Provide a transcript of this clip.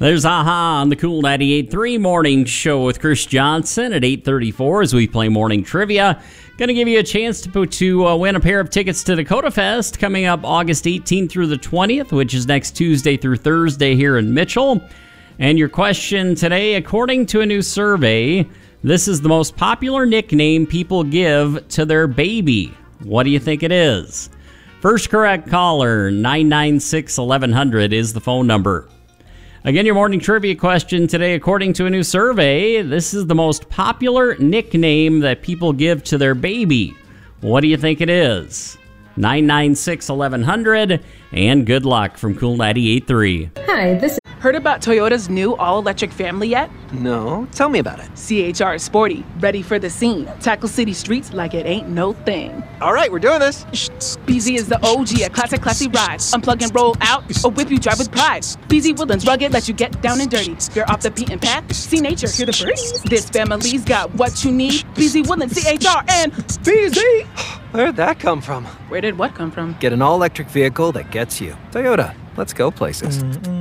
There's AHA on the Cool 98.3 Morning Show with Chris Johnson at 8:34 as we play morning trivia. Going to give you a chance to win a pair of tickets to Dakota Fest coming up August 18th through the 20th, which is next Tuesday through Thursday here in Mitchell. And your question today, according to a new survey, this is the most popular nickname people give to their baby. What do you think it is? First correct caller, 996-1100 is the phone number. Again, your morning trivia question today, according to a new survey, this is the most popular nickname that people give to their baby. What do you think it is? 996-1100, and good luck from Cool 98.3. Hi, this is... Heard about Toyota's new all-electric family yet? No, tell me about it. CHR is sporty, ready for the scene. Tackle city streets like it ain't no thing. All right, we're doing this. BZ is the OG, a classic classy ride. Unplug and roll out, or whip you drive with pride. BZ Woodlands rugged, let you get down and dirty. You're off the beaten path, see nature, hear the birds. This family's got what you need. BZ Woodlands, CHR, and BZ. Where'd that come from? Where did what come from? Get an all-electric vehicle that gets you. Toyota, let's go places.